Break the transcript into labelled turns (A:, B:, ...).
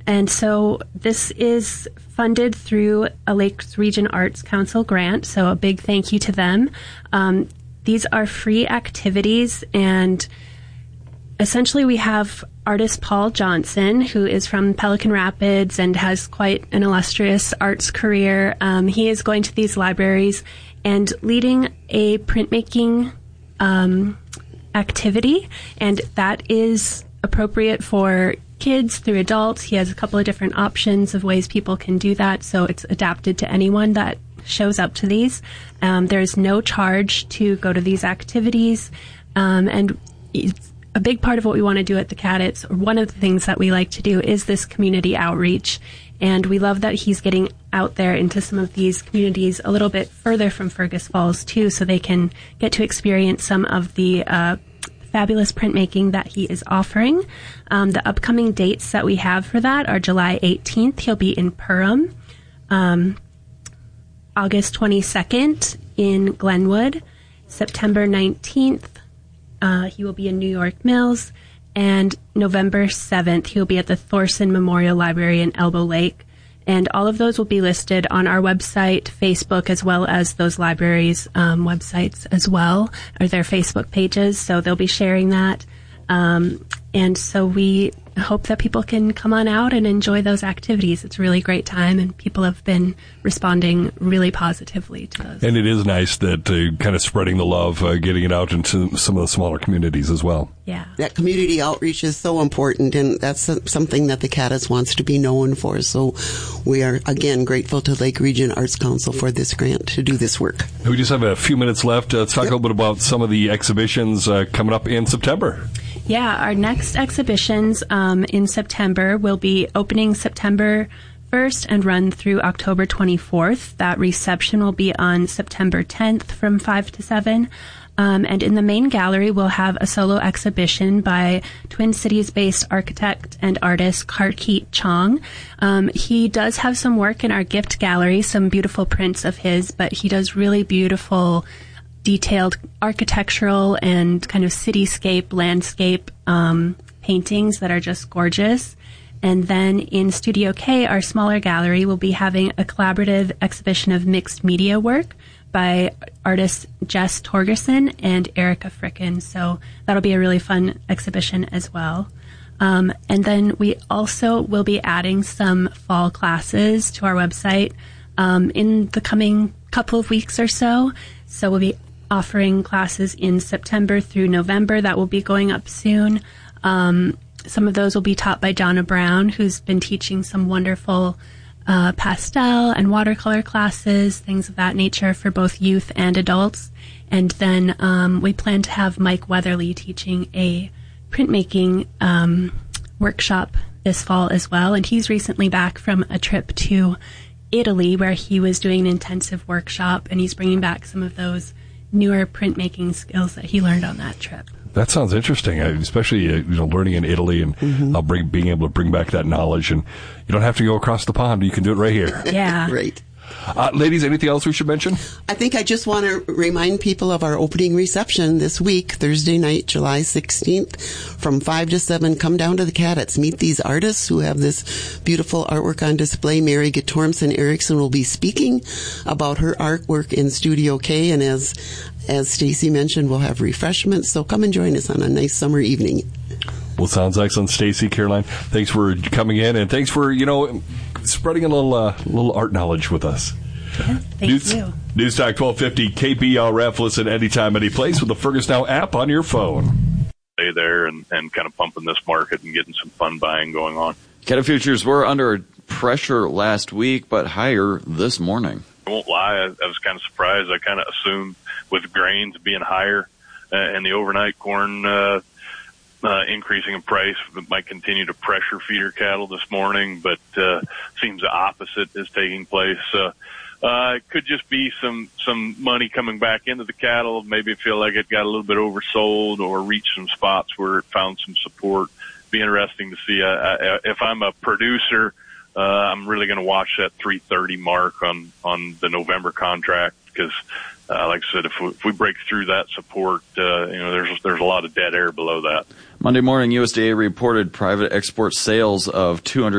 A: And so this is funded through a Lakes Region Arts Council grant, so a big thank you to them. These are free activities, and essentially we have artist Paul Johnson, who is from Pelican Rapids and has quite an illustrious arts career. He is going to these libraries and leading a printmaking activity, and that is appropriate for kids through adults. He has a couple of different options of ways people can do that, so it's adapted to anyone that shows up to these. There's no charge to go to these activities, and it's a big part of what we want to do at the Cadets, or one of the things that we like to do, is this community outreach. And we love that he's getting out there into some of these communities a little bit further from Fergus Falls, too, so they can get to experience some of the fabulous printmaking that he is offering. The upcoming dates that we have for that are July 18th. He'll be in Perham. August 22nd in Glenwood. September 19th, he will be in New York Mills. And November 7th, he'll be at the Thorson Memorial Library in Elbow Lake. And all of those will be listed on our website, Facebook, as well as those libraries' websites as well, or their Facebook pages. So they'll be sharing that. And so we hope that people can come on out and enjoy those activities. It's a really great time, and people have been responding really positively to those. And
B: it is nice that kind of spreading the love, getting it out into some of the smaller communities as well.
A: Yeah.
C: That community outreach is so important, and that's something that the Cadets wants to be known for. So we are, again, grateful to Lake Region Arts Council for this grant to do this work.
B: We just have a few minutes left. Let's talk a little bit about some of the exhibitions coming up in September.
A: Yeah, our next exhibitions in September will be opening September 1st and run through October 24th. That reception will be on September 10th from 5 to 7. And in the main gallery, we'll have a solo exhibition by Twin Cities-based architect and artist Karkeet Chong. He does have some work in our gift gallery, some beautiful prints of his, but he does really beautiful detailed architectural and kind of cityscape, landscape paintings that are just gorgeous. And then in Studio K, our smaller gallery, will be having a collaborative exhibition of mixed media work by artists Jess Torgerson and Erica Frickin. So that'll be a really fun exhibition as well. And then we also will be adding some fall classes to our website in the coming couple of weeks or so. So we'll be offering classes in September through November that will be going up soon. Some of those will be taught by Donna Brown, who's been teaching some wonderful pastel and watercolor classes, things of that nature for both youth and adults. And then we plan to have Mike Weatherly teaching a printmaking workshop this fall as well. And he's recently back from a trip to Italy where he was doing an intensive workshop, and he's bringing back some of those newer printmaking skills that he learned on that trip.
B: That sounds interesting, especially learning in Italy and being able to bring back that knowledge. And you don't have to go across the pond; you can do it right here.
A: Yeah,
C: great.
B: Ladies, anything else we should mention?
C: I think I just want to remind people of our opening reception this week, Thursday night, July 16th, from 5 to 7. Come down to the Cadets. Meet these artists who have this beautiful artwork on display. Mary Guttormson Erickson will be speaking about her artwork in Studio K, and as Stacy mentioned, we'll have refreshments. So come and join us on a nice summer evening.
B: Well, sounds excellent. Stacy, Caroline, thanks for coming in, and thanks for, spreading a little art knowledge with us.
A: Yeah, thank you.
B: News Talk 1250 KBRF. Listen anytime, any place with the Fergus Now app on your phone.
D: Stay there and kind of pumping this market and getting some fun buying going on.
E: Cattle futures were under pressure last week, but higher this morning.
D: I won't lie, I was kind of surprised. I kind of assumed with grains being higher and the overnight corn increasing in price, it might continue to pressure feeder cattle this morning, but seems the opposite is taking place. It could just be some money coming back into the cattle. Maybe feel like it got a little bit oversold or reached some spots where it found some support. Be interesting to see. If I'm a producer, I'm really going to watch that 330 mark on the November contract, because like I said, if we break through that support, there's a lot of dead air below that.
E: Monday morning, USDA reported private export sales of 200